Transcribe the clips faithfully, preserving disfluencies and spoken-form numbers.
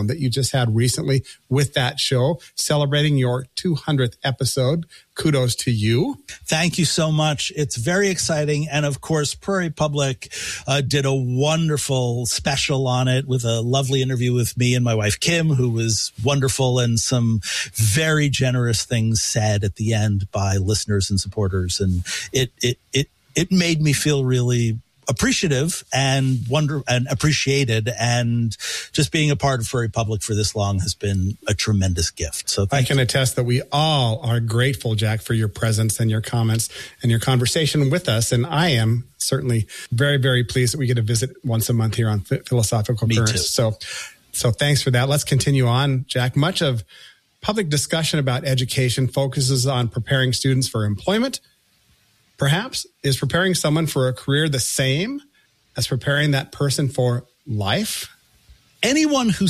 milestone that you just had recently with that show, celebrating your two hundredth episode. Kudos to you. Thank you so much. It's very exciting. And of course, Prairie Public uh, did a wonderful special on it with a lovely interview with me and my wife, Kim, who was wonderful, and some very generous things said at the end by listeners and supporters. And it, it, it, it made me feel really appreciative and wonder and appreciated, and just being a part of Prairie Public for this long has been a tremendous gift. So I can you. attest that we all are grateful, Jack, for your presence and your comments and your conversation with us. And I am certainly very, very pleased that we get to visit once a month here on Philosophical Me Currents. too. So, so thanks for that. Let's continue on, Jack. Much of public discussion about education focuses on preparing students for employment. Perhaps, is preparing someone for a career the same as preparing that person for life? Anyone who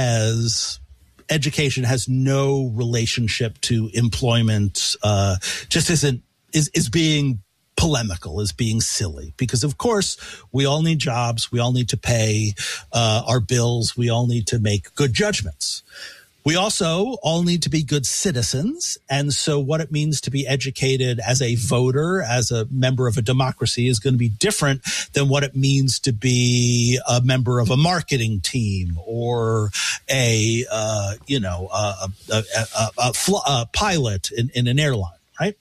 says education has no relationship to employment uh, just isn't is is being polemical, is being silly. Because of course, we all need jobs, we all need to pay uh, our bills, we all need to make good judgments. We also all need to be good citizens. And so what it means to be educated as a voter, as a member of a democracy, is going to be different than what it means to be a member of a marketing team or a, uh, you know, a, a, a, a, fl- a pilot in, in an airline, right?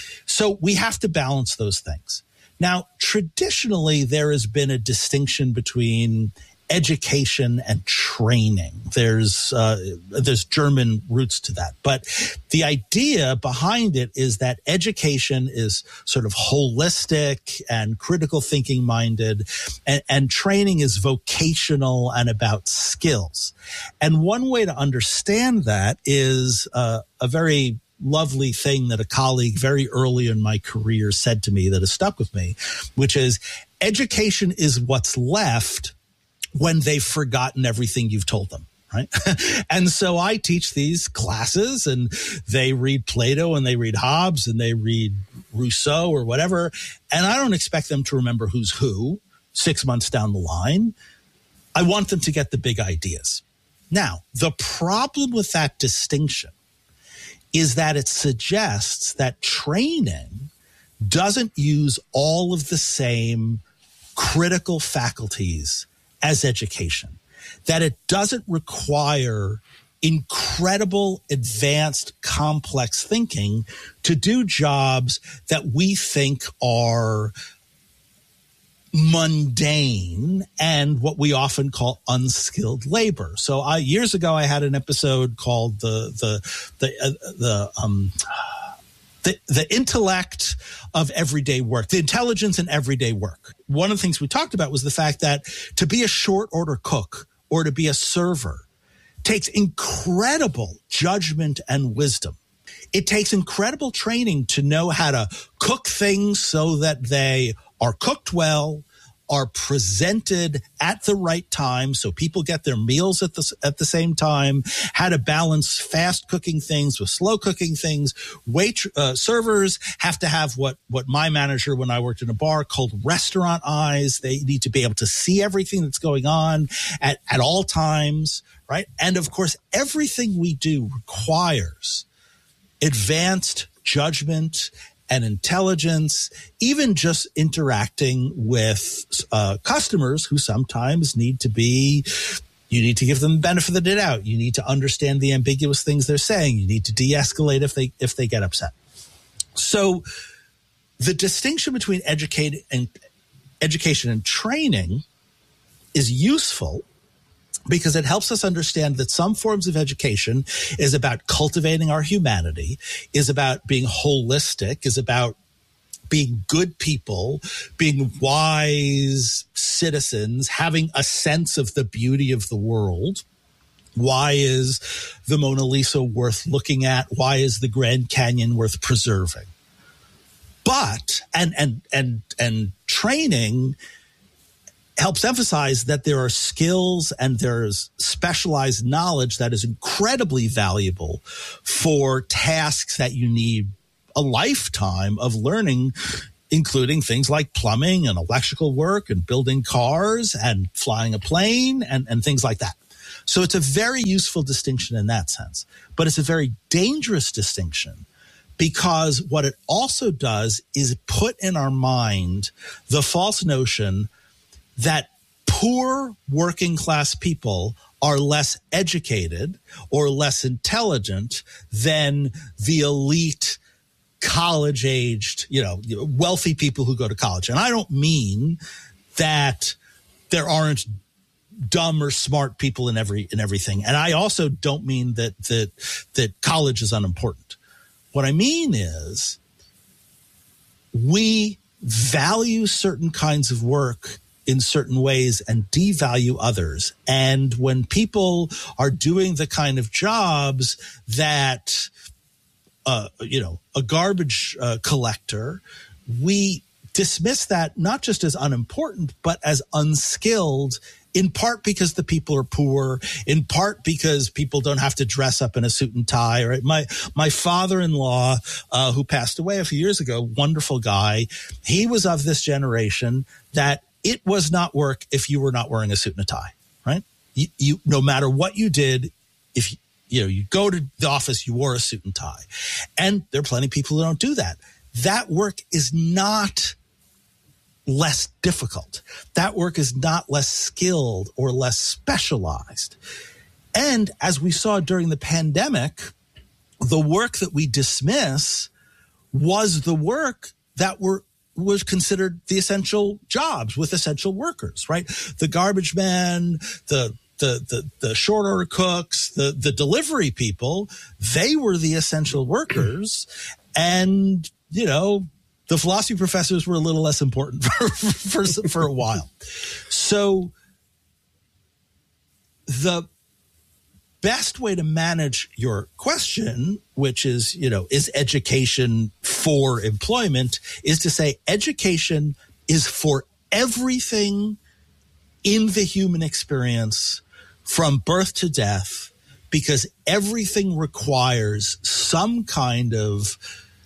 So we have to balance those things. Now, traditionally, there has been a distinction between education and training. There's uh, there's German roots to that. But the idea behind it is that education is sort of holistic and critical thinking minded, and, and training is vocational and about skills. And one way to understand that is uh, a very lovely thing that a colleague very early in my career said to me that has stuck with me, which is education is what's left when they've forgotten everything you've told them, right? And so I teach these classes, and they read Plato and they read Hobbes and they read Rousseau or whatever. And I don't expect them to remember who's who six months down the line. I want them to get the big ideas. Now, the problem with that distinction is that it suggests that training doesn't use all of the same critical faculties as education, that it doesn't require incredible, advanced, complex thinking to do jobs that we think are mundane and what we often call unskilled labor. So I, years ago, I had an episode called the the the uh, the um. The, the intellect of everyday work, the intelligence in everyday work. One of the things we talked about was the fact that to be a short order cook or to be a server takes incredible judgment and wisdom. It takes incredible training to know how to cook things so that they are cooked well, are presented at the right time so people get their meals at the, at the same time, how to balance fast cooking things with slow cooking things. Wait, uh, servers have to have what, what my manager when I worked in a bar called restaurant eyes. They need to be able to see everything that's going on at, at all times, right? And of course, everything we do requires advanced judgment and intelligence, even just interacting with uh, customers who sometimes need to be, you need to give them the benefit of the doubt. You need to understand the ambiguous things they're saying. You need to de-escalate if they if they get upset. So the distinction between educate and education and training is useful because it helps us understand that some forms of education is about cultivating our humanity, is about being holistic, is about being good people, being wise citizens, having a sense of the beauty of the world. Why is the Mona Lisa worth looking at? Why is the Grand Canyon worth preserving? But, and, and, and, and training helps emphasize that there are skills and there's specialized knowledge that is incredibly valuable for tasks that you need a lifetime of learning, including things like plumbing and electrical work and building cars and flying a plane and, and things like that. So it's a very useful distinction in that sense, but it's a very dangerous distinction because what it also does is put in our mind the false notion that poor working class people are less educated or less intelligent than the elite college-aged, you know, wealthy people who go to college. And I don't mean that there aren't dumb or smart people in every in everything. And I also don't mean that that that college is unimportant. What I mean is we value certain kinds of work in certain ways and devalue others. And when people are doing the kind of jobs that, uh, you know, a garbage uh, collector, we dismiss that not just as unimportant, but as unskilled, in part because the people are poor, in part because people don't have to dress up in a suit and tie. Right? My my father-in-law, uh, who passed away a few years ago, wonderful guy, he was of this generation that it was not work if you were not wearing a suit and a tie, right? You, you no matter what you did, if you, you know, you go to the office, you wore a suit and tie. And there are plenty of people who don't do that. That work is not less difficult. That work is not less skilled or less specialized. And as we saw during the pandemic, the work that we dismiss was the work that were was considered the essential jobs with essential workers, right? The garbage men, the the the, the short order cooks, the the delivery people, they were the essential workers. And, you know, the philosophy professors were a little less important for, for, for, for a while. So the best way to manage your question, which is, you know, is education for employment, is to say education is for everything in the human experience from birth to death, because everything requires some kind of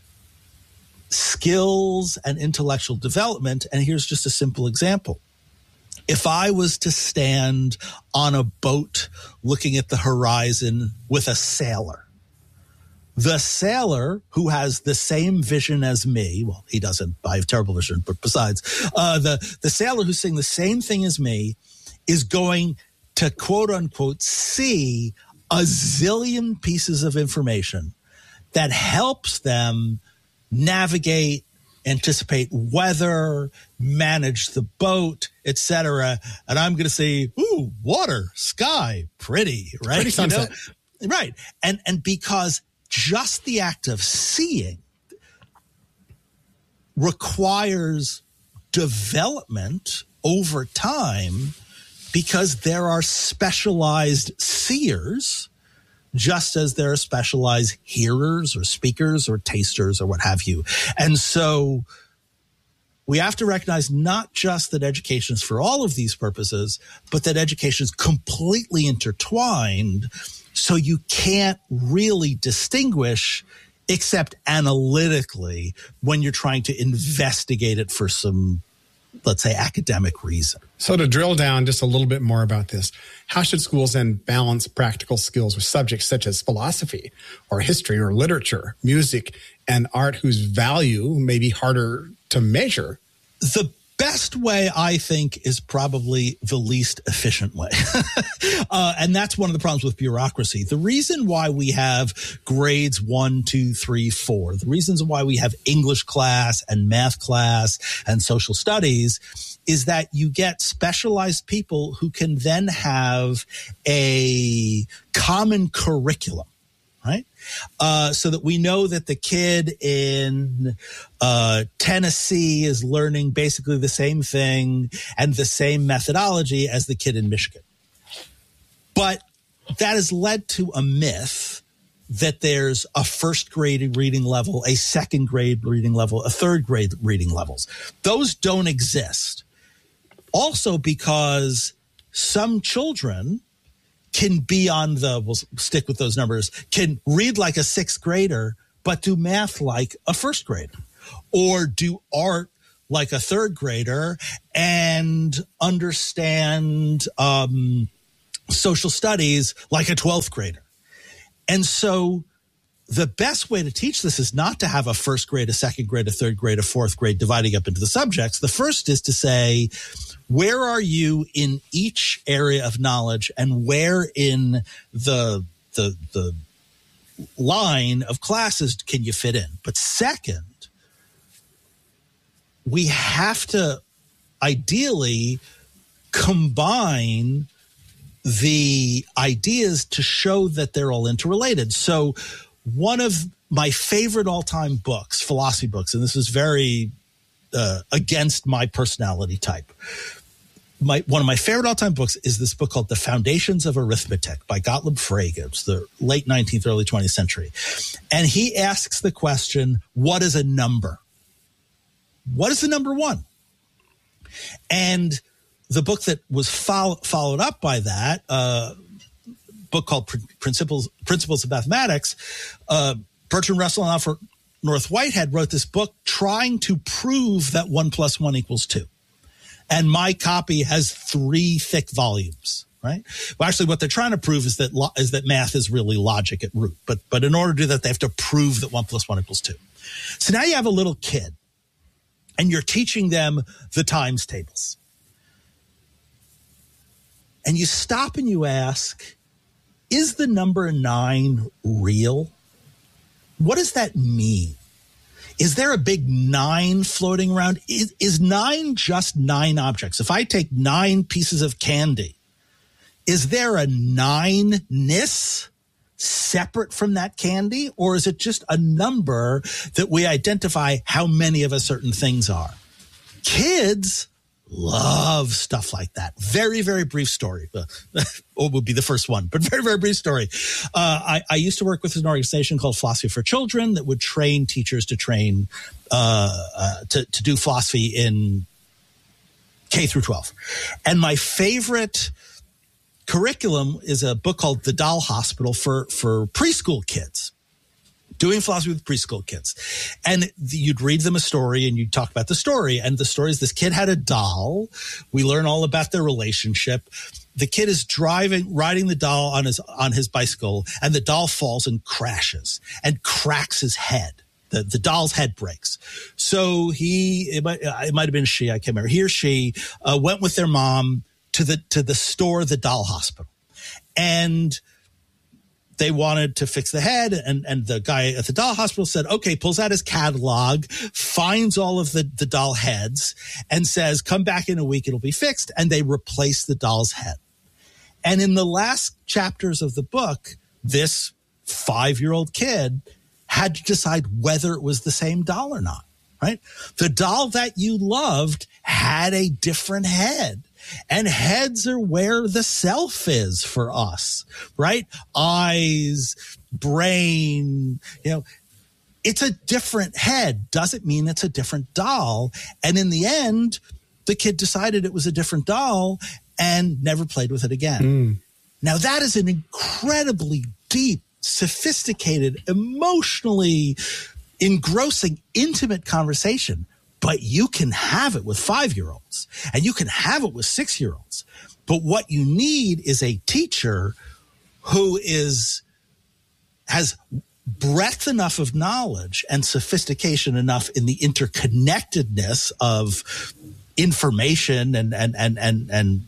skills and intellectual development. And here's just a simple example. If I was to stand on a boat looking at the horizon with a sailor, the sailor who has the same vision as me, well, he doesn't, I have terrible vision, but besides, uh, the, the sailor who's seeing the same thing as me is going to quote unquote see a zillion pieces of information that helps them navigate, anticipate weather, manage the boat, et cetera. And I'm going to say, ooh, water, sky, pretty, right? Pretty sunset. You know? Right. And, and because just the act of seeing requires development over time, because there are specialized seers, just as there are specialized hearers or speakers or tasters or what have you. And so we have to recognize not just that education is for all of these purposes, but that education is completely intertwined. So you can't really distinguish except analytically when you're trying to investigate it for some, let's say, academic reason. So to drill down just a little bit more about this, how should schools then balance practical skills with subjects such as philosophy or history or literature, music, and art whose value may be harder to measure? The best way, I think, is probably the least efficient way. uh, and that's one of the problems with bureaucracy. The reason why we have grades one, two, three, four, the reasons why we have English class and math class and social studies is that you get specialized people who can then have a common curriculum, right? Uh, so that we know that the kid in uh, Tennessee is learning basically the same thing and the same methodology as the kid in Michigan. But that has led to a myth that there's a first grade reading level, a second grade reading level, a third grade reading levels. Those don't exist. Also because some children can be on the, we'll stick with those numbers, can read like a sixth grader, but do math like a first grader, or do art like a third grader and understand um, social studies like a twelfth grader. And so the best way to teach this is not to have a first grade, a second grade, a third grade, a fourth grade dividing up into the subjects. The first is to say, where are you in each area of knowledge and where in the the the line of classes can you fit in? But second, we have to ideally combine the ideas to show that they're all interrelated. So one of my favorite all-time books, philosophy books, and this is very uh, against my personality type. My, one of my favorite all-time books is this book called The Foundations of Arithmetic by Gottlob Frege. It's the late nineteenth, early twentieth century. And he asks the question, what is a number? What is the number one? And the book that was follow, followed up by that, uh, book called Principles Principles of Mathematics, uh, Bertrand Russell and Alfred North Whitehead wrote this book trying to prove that one plus one equals two. And my copy has three thick volumes, right? Well, actually, what they're trying to prove is that lo- is that math is really logic at root. But but in order to do that, they have to prove that one plus one equals two. So now you have a little kid, and you're teaching them the times tables. And you stop and you ask, is the number nine real? What does that mean? Is there a big nine floating around? Is, is nine just nine objects? If I take nine pieces of candy, is there a nine-ness separate from that candy? Or is it just a number that we identify how many of a certain things are? Kids love stuff like that. Very, very brief story. Or would be the first one, but very, very brief story. Uh, I, I used to work with an organization called Philosophy for Children that would train teachers to train, uh, uh, to, to do philosophy in K through twelve. And my favorite curriculum is a book called The Doll Hospital for, for preschool kids. Doing philosophy with preschool kids. And you'd read them a story and you'd talk about the story. And the story is this kid had a doll. We learn all about their relationship. The kid is driving, riding the doll on his, on his bicycle, and the doll falls and crashes and cracks his head. The, the doll's head breaks. So he, it might, it might have been she, I can't remember. He or she uh, went with their mom to the, to the store, the Doll Hospital. And they wanted to fix the head, and, and the guy at the doll hospital said, okay, pulls out his catalog, finds all of the, the doll heads, and says, come back in a week, it'll be fixed. And they replace the doll's head. And in the last chapters of the book, this five-year-old kid had to decide whether it was the same doll or not, right? The doll that you loved had a different head. And heads are where the self is for us, right? Eyes, brain, you know, it's a different head. Doesn't mean it's a different doll. And in the end, the kid decided it was a different doll and never played with it again. Mm. Now, that is an incredibly deep, sophisticated, emotionally engrossing, intimate conversation. But you can have it with five-year-olds, and you can have it with six-year-olds. But what you need is a teacher who is has breadth enough of knowledge and sophistication enough in the interconnectedness of information and and and and, and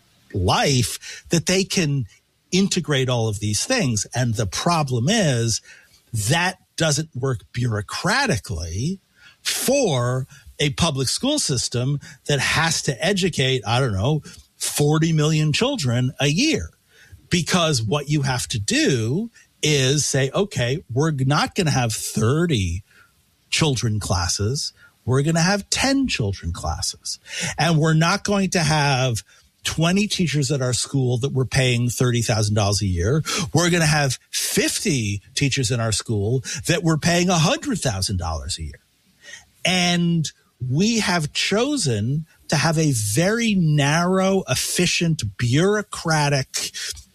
life that they can integrate all of these things. And the problem is that doesn't work bureaucratically for a public school system that has to educate, I don't know, forty million children a year. Because what you have to do is say, okay, we're not going to have thirty children classes. We're going to have ten children classes. And we're not going to have twenty teachers at our school that we're paying thirty thousand dollars a year. We're going to have fifty teachers in our school that we're paying one hundred thousand dollars a year. And we have chosen to have a very narrow, efficient, bureaucratic,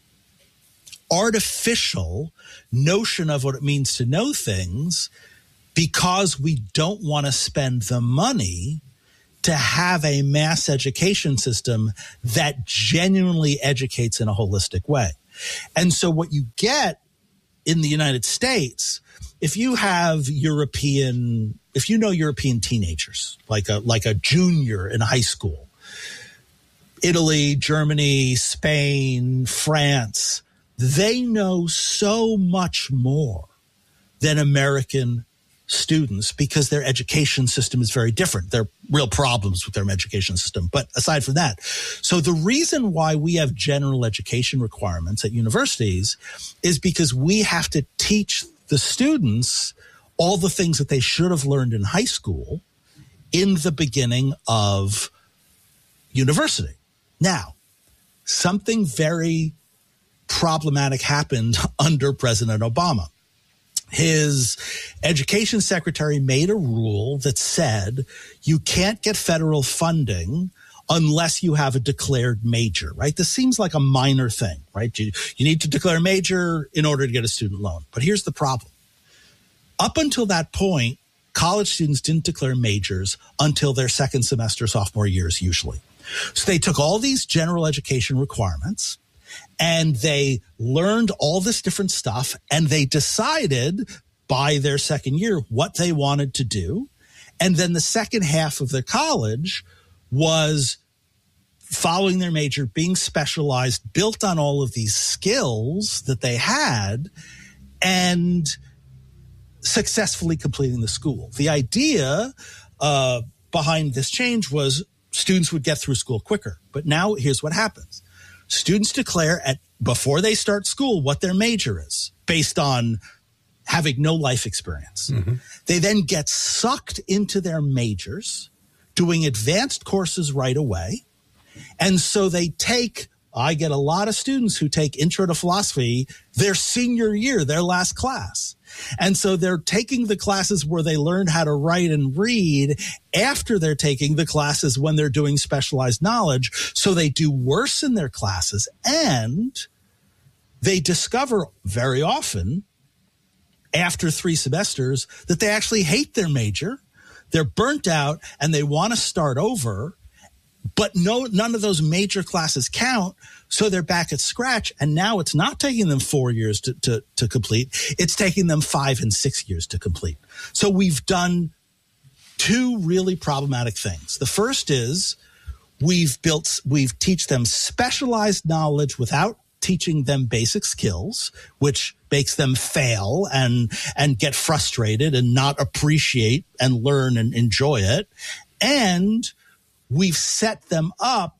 artificial notion of what it means to know things because we don't want to spend the money to have a mass education system that genuinely educates in a holistic way. And so what you get in the United States, if you have European, if you know European teenagers, like a, like a junior in high school, Italy, Germany, Spain, France, they know so much more than American students because their education system is very different. There are real problems with their education system. But aside from that, so the reason why we have general education requirements at universities is because we have to teach the students all the things that they should have learned in high school in the beginning of university. Now, something very problematic happened under President Obama. His education secretary made a rule that said you can't get federal funding unless you have a declared major, right? This seems like a minor thing, right? You, you need to declare a major in order to get a student loan. But here's the problem. Up until that point, college students didn't declare majors until their second semester sophomore years usually. So they took all these general education requirements and they learned all this different stuff, and they decided by their second year what they wanted to do. And then the second half of their college was following their major, being specialized, built on all of these skills that they had, and successfully completing the school. The idea uh, behind this change was students would get through school quicker. But now here's what happens. Students declare at before they start school what their major is based on having no life experience. Mm-hmm. They then get sucked into their majors, doing advanced courses right away. And so they take, I get a lot of students who take Intro to Philosophy their senior year, their last class. And so they're taking the classes where they learn how to write and read after they're taking the classes when they're doing specialized knowledge. So they do worse in their classes, and they discover very often after three semesters that they actually hate their major. They're burnt out and they want to start over, but no, none of those major classes count. So they're back at scratch. And now it's not taking them four years to, to, to complete. It's taking them five and six years to complete. So we've done two really problematic things. The first is we've built, we've teach them specialized knowledge without teaching them basic skills, which makes them fail and, and get frustrated and not appreciate and learn and enjoy it. And we've set them up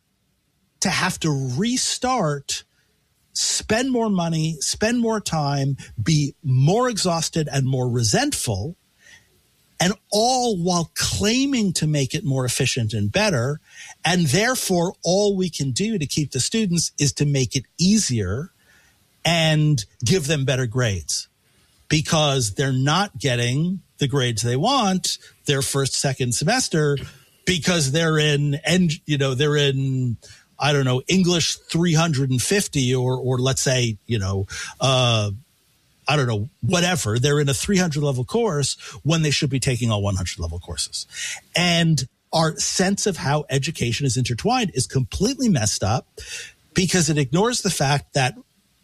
to have to restart, spend more money, spend more time, be more exhausted and more resentful, and all while claiming to make it more efficient and better. And therefore, all we can do to keep the students is to make it easier and give them better grades, because they're not getting the grades they want their first, second semester because they're in, and you know, they're in, I don't know, English three hundred fifty, or, or let's say, you know, uh, I don't know, whatever. They're in a three hundred level course when they should be taking all one hundred level courses. And our sense of how education is intertwined is completely messed up because it ignores the fact that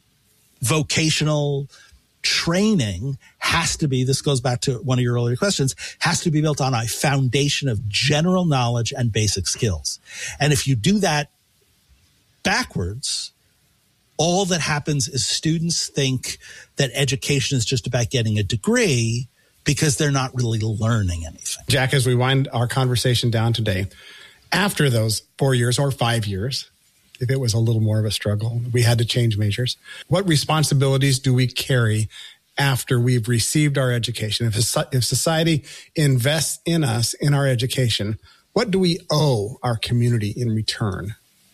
vocational training has to be, this goes back to one of your earlier questions, has to be built on a foundation of general knowledge and basic skills. And if you do that backwards, all that happens is students think that education is just about getting a degree because they're not really learning anything. Jack, as we wind our conversation down today, after those four years or five years, if it was a little more of a struggle, we had to change majors, what responsibilities do we carry after we've received our education? If, if society invests in us, in our education, what do we owe our community in return?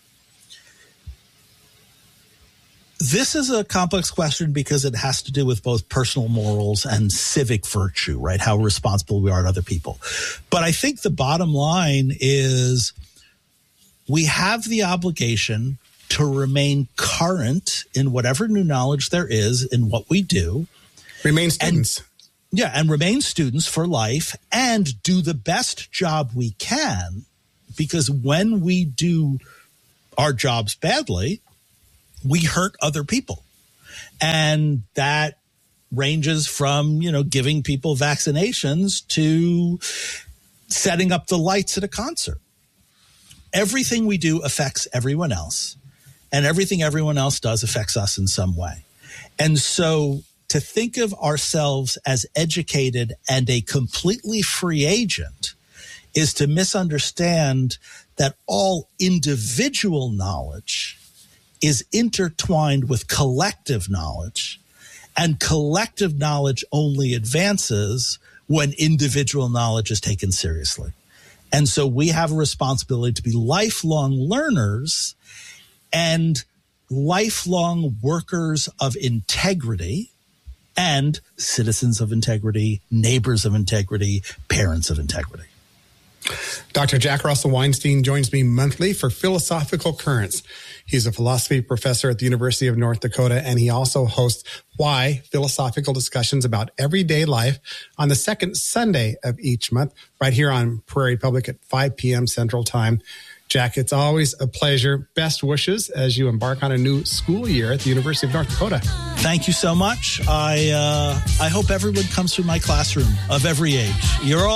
This is a complex question because it has to do with both personal morals and civic virtue, right? How responsible we are to other people. But I think the bottom line is we have the obligation to remain current in whatever new knowledge there is in what we do. Remain students. Yeah, and remain students for life and do the best job we can, because when we do our jobs badly, we hurt other people. And that ranges from, you know, giving people vaccinations to setting up the lights at a concert. Everything we do affects everyone else, and everything everyone else does affects us in some way. And so to think of ourselves as educated and a completely free agent is to misunderstand that all individual knowledge is intertwined with collective knowledge, and collective knowledge only advances when individual knowledge is taken seriously. And so we have a responsibility to be lifelong learners and lifelong workers of integrity and citizens of integrity, neighbors of integrity, parents of integrity. Doctor Jack Russell Weinstein joins me monthly for Philosophical Currents. He's a philosophy professor at the University of North Dakota, and he also hosts Why? Philosophical discussions about everyday life on the second Sunday of each month, right here on Prairie Public at five p.m. Central Time. Jack, it's always a pleasure. Best wishes as you embark on a new school year at the University of North Dakota. Thank you so much. I uh, I hope everyone comes through my classroom of every age. You're all